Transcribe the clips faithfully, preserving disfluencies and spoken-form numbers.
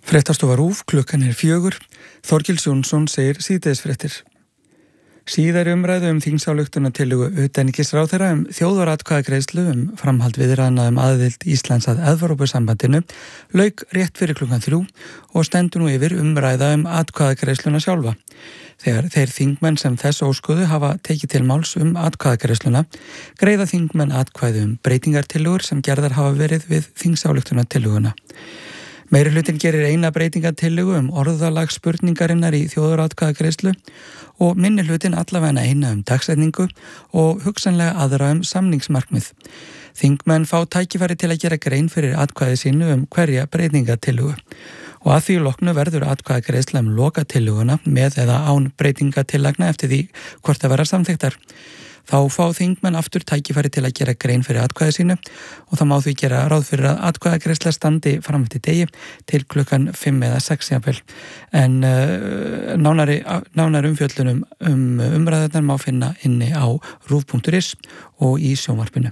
Fréttastofa RÚV, klukkan er fjögur. Þorgils Jónsson segir síðdegisfréttir. Síðari umræðu um þingsályktunartillögu utanríkisráðherra um þjóðaratkvæðagreiðslu um framhald viðræðna um aðild Íslands að Evrópusambandinu lauk rétt fyrir klukkan þrjú og stendur nú yfir umræða um atkvæðagreiðsluna sjálfa. Þegar þeir þingmenn sem þess óskuðu hafa tekið til máls um atkvæðagreiðsluna greiða þingmenn atkvæði um breytingartillögur sem gerðar hafa verið við þingsályktunartillöguna. Meirihlutin gerir eina breytingartillögu um orðalag spurningarinnar í þjóðaratkvæðagreiðslu og minnihlutin allavega eina um dagsetningu og hugsanlega aðra um samningsmarkmið. Þingmenn fá tækifæri til að gera grein fyrir atkvæði sínu um hverja breytingartillögu og að því loknu verður atkvæðagreiðsla um lokatillöguna með eða án breytingartillagna eftir því hvort það verða samþykktar. Þá fá þingmenn aftur tækifæri til að gera grein fyrir atkvæði sínu og það má því gera ráð fyrir að atkvæðagreiðsla standi fram eftir degi til klukkan fimm eða sex jafnvel. En uh, nánari, nánari umfjöllunum um umræðurnar má finna inni á rúv punktur is og í sjónvarpinu.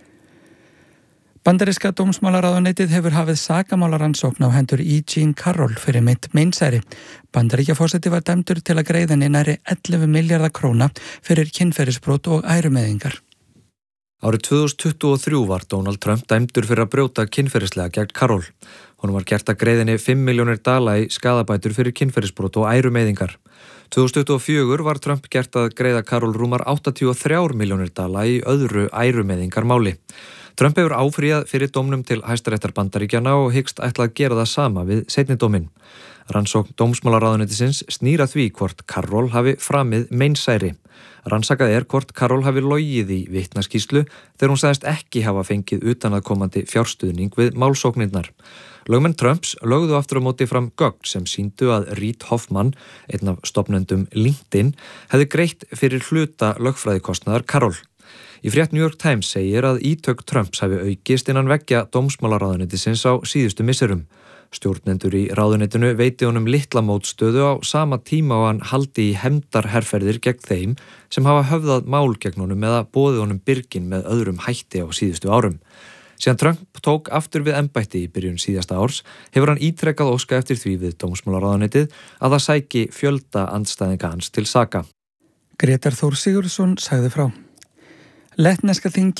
Bandaríska dómsmálaráðuneytið hefur hafið sakamálarannsókn á hendur E. Jean Carroll fyrir meint meinsæri. Bandaríkjaforseti var dæmdur til að greiða henni nærri ellefu milljarða króna fyrir kynferðisbrot og ærumeiðingar. Árið tvö þúsund tuttugu og þrjú var Donald Trump dæmdur fyrir að brjóta kynferðislega gegn Carroll. Honum var gert að greiða henni fimm milljónir dala í skaðabætur fyrir kynferðisbrot og ærumeiðingar. tvö þúsund tuttugu og fjögur var Trump gert að greiða Carroll rúmar áttatíu og þrjár milljónir dala í öðru ærumeiðingarmáli. Trump hefur áfrýjað fyrir dómnum til Hæstaréttar Bandaríkjanna og hyggst ætla að gera það sama við seinni dóminn. Rannsókn dómsmálaráðuneytisins snýr að því hvort Carroll hafi framið meinsæri. Rannsakað er hvort Carroll hafi logið í vitnaskýrslu þegar hún sagðist ekki hafa fengið utanaðkomandi fjárstuðning við málsóknirnar. Lögmenn Trumps lögðu aftur á móti fram gögn sem sýndu að Reid Hoffman, einn af stofnendum LinkedIn, hefði greitt fyrir hluta lögfræðikostnaðar Carroll. Í frétt New York Times segir að ítök Trumps hafi aukist innan veggja dómsmálaráðuneytisins á síðustu misserum. Stjórnendur í ráðuneytinu veiti honum litla mótstöðu á sama tíma og hann haldi í hefndarherferðir gegn þeim sem hafa höfðað mál gegn honum eða boðið honum byrgin með öðrum hætti á síðustu árum. Síðan Trump tók aftur við embætti í byrjun síðasta árs hefur hann ítrekkað óska eftir því við dómsmálaráðuneytið að það sæki fjölda andstæðinga hans til saka. Grétar Þór Sigurðsson sagði frá. Lettneska þingið